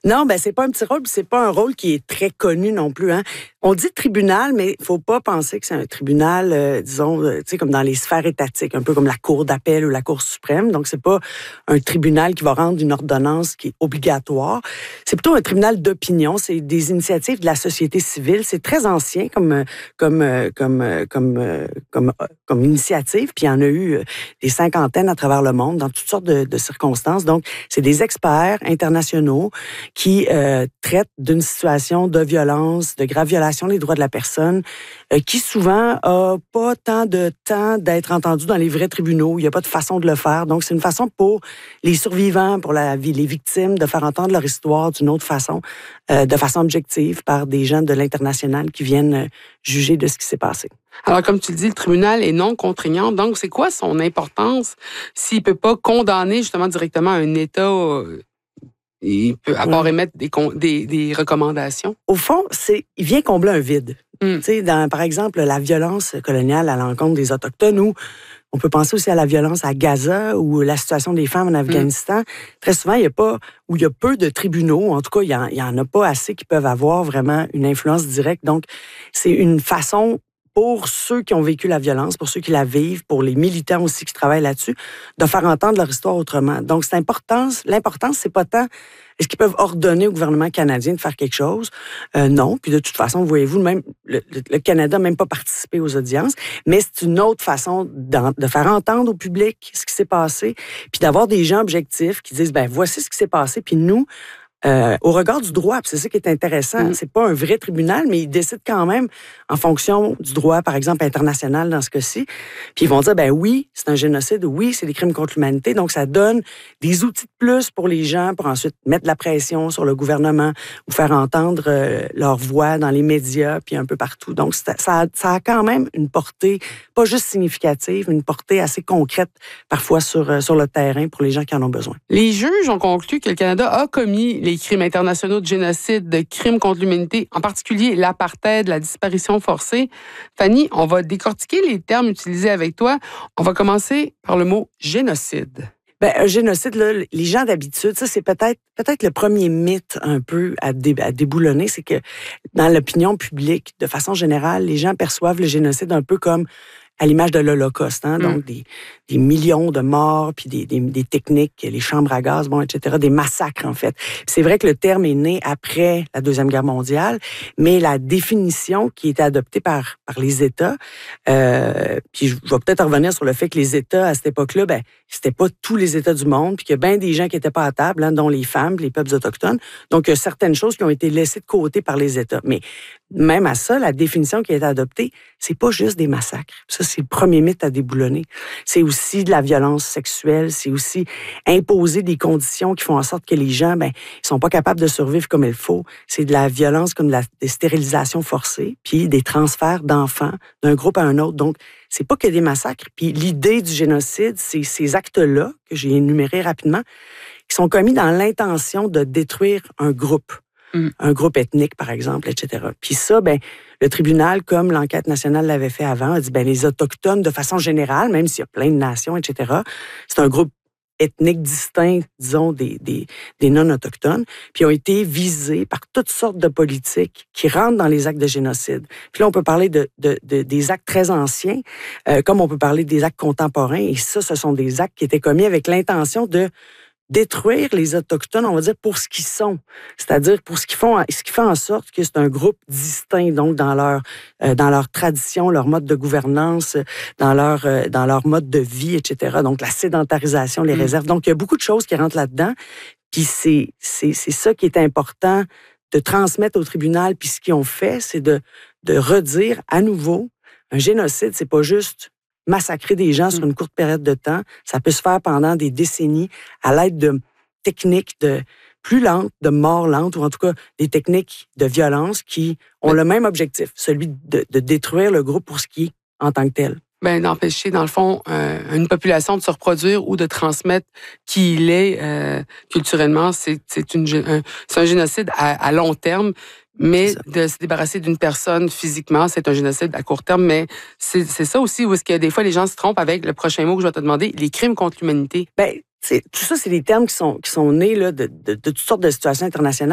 Non, ben c'est pas un petit rôle, puis c'est pas un rôle qui est très connu non plus. Hein. On dit tribunal, mais il faut pas penser que c'est un tribunal, disons, tu sais, comme dans les sphères étatiques, un peu comme la Cour d'appel ou la Cour suprême. Donc, c'est pas un tribunal qui va rendre une ordonnance qui est obligatoire. C'est plutôt un tribunal d'opinion. C'est des initiatives de la société civile. C'est très ancien comme initiative. Puis il y en a eu des cinquantaines à travers le monde, dans toutes sortes de circonstances. Donc, c'est des experts internationaux qui traitent d'une situation de violence, de grave violation des droits de la personne, qui souvent a pas tant de temps d'être entendu dans les vrais tribunaux. Il n'y a pas de façon de le faire. Donc, c'est une façon pour les survivants, pour les victimes, de faire entendre leur histoire d'une autre façon, de façon objective, par des gens de l'international qui viennent juger de ce qui s'est passé. Alors, comme tu le dis, le tribunal est non contraignant. Donc, c'est quoi son importance s'il ne peut pas condamner justement directement un État? Il peut à part émettre des recommandations. Au fond, il vient combler un vide. Tu sais, par exemple, la violence coloniale à l'encontre des Autochtones, ou on peut penser aussi à la violence à Gaza ou la situation des femmes en Afghanistan. Très souvent, il y a peu de tribunaux. En tout cas, il y en a pas assez qui peuvent avoir vraiment une influence directe. Donc, c'est une façon pour ceux qui ont vécu la violence, pour ceux qui la vivent, pour les militants aussi qui travaillent là-dessus, de faire entendre leur histoire autrement. Donc, l'importance, c'est pas tant est-ce qu'ils peuvent ordonner au gouvernement canadien de faire quelque chose? Non. Puis de toute façon, voyez-vous, même le Canada n'a même pas participé aux audiences, mais c'est une autre façon de faire entendre au public ce qui s'est passé, puis d'avoir des gens objectifs qui disent, ben voici ce qui s'est passé, puis nous, au regard du droit, puis c'est ça qui est intéressant, c'est pas un vrai tribunal, mais ils décident quand même en fonction du droit, par exemple, international dans ce cas-ci. Puis ils vont dire, ben oui, c'est un génocide, oui, c'est des crimes contre l'humanité. Donc, ça donne des outils de plus pour les gens pour ensuite mettre de la pression sur le gouvernement ou faire entendre leur voix dans les médias, puis un peu partout. Donc, ça a quand même une portée, pas juste significative, mais une portée assez concrète, parfois sur le terrain pour les gens qui en ont besoin. Les juges ont conclu que le Canada a commis les crimes internationaux de génocide, de crimes contre l'humanité, en particulier l'apartheid, la disparition forcée. Fanny, on va décortiquer les termes utilisés avec toi. On va commencer par le mot génocide. Ben, un génocide, là, les gens d'habitude, ça c'est peut-être le premier mythe un peu à déboulonner, c'est que dans l'opinion publique, de façon générale, les gens perçoivent le génocide un peu comme à l'image de l'Holocauste, hein? Donc des millions de morts, puis des techniques, les chambres à gaz, etc., des massacres en fait. Puis c'est vrai que le terme est né après la Deuxième Guerre mondiale, mais la définition qui était adoptée par les États, puis je vais peut-être revenir sur le fait que les États à cette époque-là, ben c'était pas tous les États du monde, puis qu'il y a bien des gens qui étaient pas à table, hein, dont les femmes, les peuples autochtones. Donc il y a certaines choses qui ont été laissées de côté par les États. Mais même à ça, la définition qui a été adoptée, c'est pas juste des massacres. Ça, c'est le premier mythe à déboulonner. C'est aussi de la violence sexuelle, c'est aussi imposer des conditions qui font en sorte que les gens, ben, ils sont pas capables de survivre comme il faut. C'est de la violence comme des stérilisations forcées, puis des transferts d'enfants d'un groupe à un autre. Donc, c'est pas que des massacres. Puis l'idée du génocide, c'est ces actes-là, que j'ai énumérés rapidement, qui sont commis dans l'intention de détruire un groupe. Un groupe ethnique, par exemple, etc. Puis ça, ben, le tribunal, comme l'enquête nationale l'avait fait avant, a dit, ben, les Autochtones, de façon générale, même s'il y a plein de nations, etc., c'est un groupe ethnique distinct, disons, des non-autochtones, puis ont été visés par toutes sortes de politiques qui rentrent dans les actes de génocide. Puis là, on peut parler des actes très anciens, comme on peut parler des actes contemporains, et ça, ce sont des actes qui étaient commis avec l'intention de détruire les Autochtones, on va dire, pour ce qu'ils sont. C'est-à-dire pour ce qui fait en sorte que c'est un groupe distinct, donc, dans leur tradition, leur mode de gouvernance, dans leur mode de vie, etc. Donc, la sédentarisation, les réserves. Donc, il y a beaucoup de choses qui rentrent là-dedans. Puis c'est ça qui est important de transmettre au tribunal. Puis ce qu'ils ont fait, c'est de redire à nouveau, un génocide, c'est pas juste massacrer des gens sur une courte période de temps. Ça peut se faire pendant des décennies à l'aide de techniques plus lentes, de mort lente, ou en tout cas des techniques de violence qui ont le même objectif, celui de détruire le groupe pour ce qui est en tant que tel. Ben, d'empêcher, dans le fond, une population de se reproduire ou de transmettre qui il est culturellement. C'est un génocide à long terme. Mais de se débarrasser d'une personne physiquement, c'est un génocide à court terme. Mais c'est ça aussi où est-ce que des fois les gens se trompent avec le prochain mot que je vais te demander, les crimes contre l'humanité. Ben, tout ça, c'est des termes qui sont nés là, de toutes sortes de situations internationales.